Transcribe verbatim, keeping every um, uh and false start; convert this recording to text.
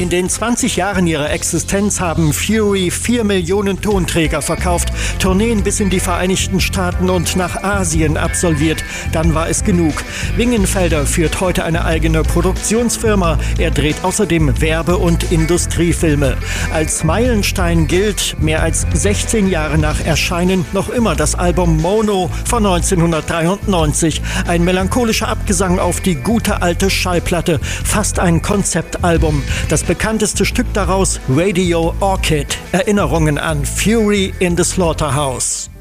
In den zwanzig Jahren ihrer Existenz haben Fury vier Millionen Tonträger verkauft, Tourneen bis in die Vereinigten Staaten und nach Asien absolviert. Dann war es genug. Wingenfelder führt heute eine eigene Produktionsfirma. Er dreht außerdem Werbe- und Industriefilme. Als Meilenstein gilt, mehr als sechzehn Jahre nach Erscheinen, noch immer das Album Mono von neunzehnhundertdreiundneunzig. Ein melancholischer Abgesang auf die gute alte Schallplatte. Fast ein Konzeptalbum. Das bekannteste Stück daraus, Radio Orchid. Erinnerungen an Fury in the Slaughterhouse.